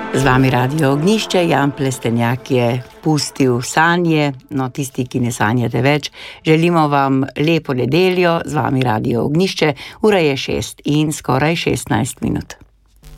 Z vami Radio Ognjišče, Jan Plestenjak je pustil sanje, no tisti, ki ne sanjate več, želimo vam lepo nedeljo, z vami Radio Ognjišče, ura je 6 in skoraj 16 minut.